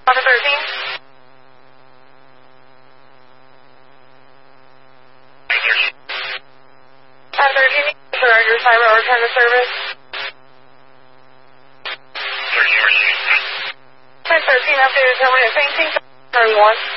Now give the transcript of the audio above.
On the 13? On 13, surrender cyber or return to service. 13, updated terminate. Same thing, 31.